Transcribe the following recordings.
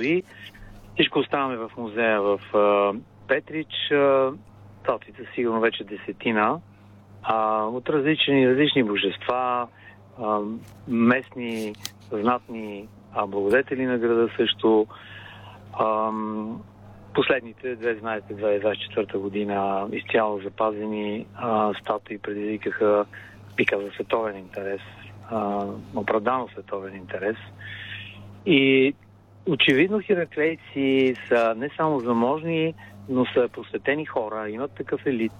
статуи. Всичко оставаме в музея в Петрич. Статуите сигурно вече 10 от различни божества, местни знатни благодетели на града също. Последните, 2024 година, изцяло запазени статуи предизвикаха, би казал, световен интерес, оправдано световен интерес. И очевидно хераклейци са не само заможни, но са посветени хора, имат такъв елит,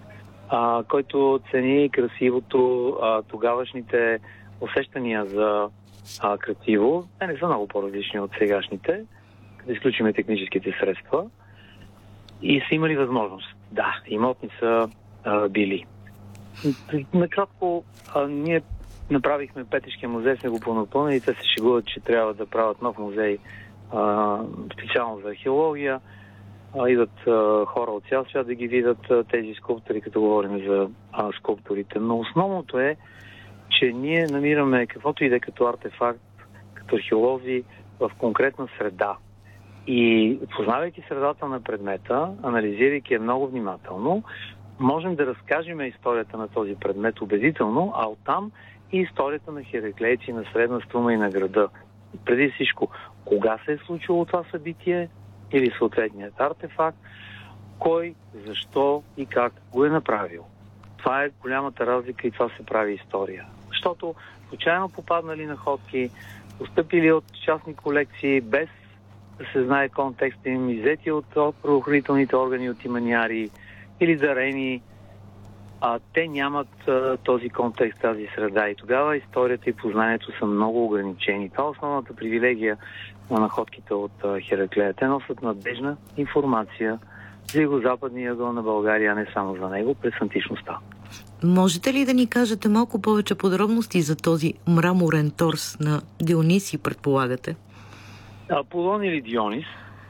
който цени красивото, тогавашните усещания за красиво. Те не са много по-различни от сегашните, да изключим техническите средства. И са имали възможност. Да, имотни са били. Накратко, ние направихме Петришкия музей, сме го понапълнили и те се шегуват, че трябва да правят нов музей специално за археология. Идват хора от цял свят да ги видят тези скулптори, като говорим за скулпторите. Но основното е, че ние намираме каквото и да е като артефакт, като археолози в конкретна среда. И познавайки средата на предмета, анализирайки я много внимателно, можем да разкажем историята на този предмет убедително, а оттам и историята на хераклейци, на Средна Струма и на града. Преди всичко, кога се е случило това събитие или съответният артефакт, кой, защо и как го е направил. Това е голямата разлика и това се прави история. Защото случайно попаднали находки, постъпили от частни колекции, без да се знае контекста им, иззети от правоохранителните органи, от иманяри или дарени, те нямат този контекст, тази среда. И тогава историята и познанието са много ограничени. Това е основната привилегия на находките от Хераклея. Те носят надежна информация за югозападния ъгъл на България, а не само за него, през античността. Можете ли да ни кажете малко повече подробности за този мраморен торс на Дионисий, предполагате? Аполон или Дионис.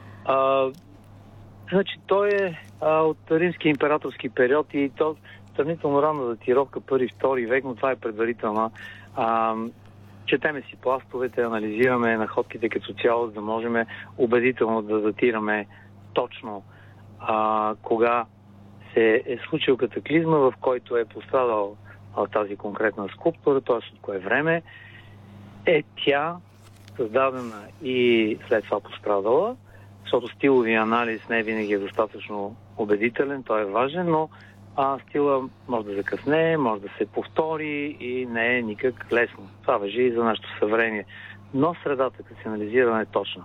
Значи той е от римския императорски период и то сравнително ранна датировка, 1-2 век, но това е предварителна. Четеме си пластовете, анализираме находките като цяло, за да можем убедително да датираме точно кога се е случил катаклизма, в който е пострадал тази конкретна скулптура, т.е. от кое време е тя създадена и след това пострадала, защото стиловия анализ не винаги е достатъчно убедителен, той е важен, но стила може да закъсне, може да се повтори и не е никак лесно. Това важи и за нашето съвремие. Но средата, като се анализира, е точна.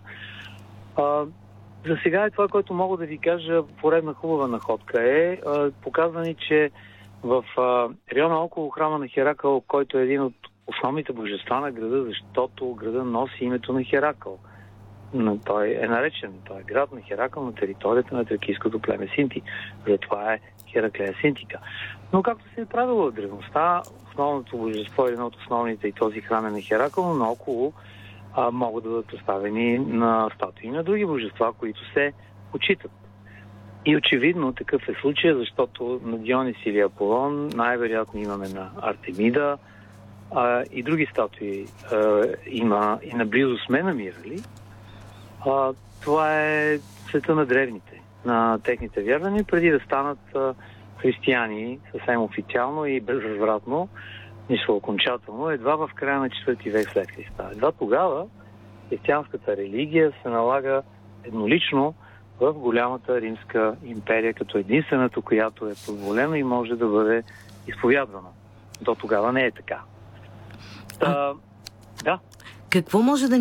За сега е това, което мога да ви кажа, поредна хубава находка е показвани, че в района около храма на Херакъл, който е един от основните божества на града, защото града носи името на Херакъл. Но той е наречен. Той е град на Херакъл на територията на тракийското племе Синти. Затова е Хераклея Синтика. Но както се е правило в древността, основното божество е едно от основните и този храм е на Херакъл, но наоколо могат да бъдат поставени на статуи на други божества, които се почитат. И очевидно такъв е случай, защото на Дионис или Аполон най-вероятно имаме на Артемида, и други статуи има и наблизо сме намирали. Това е света на древните, на техните вярвания, преди да станат християни съвсем официално и безвъзвратно, нищо окончателно, едва в края на 4 век след Христа. Едва тогава християнската религия се налага еднолично в голямата римска империя, като единствената, която е позволена и може да бъде изповядвана. До тогава не е така. Да. Какво може да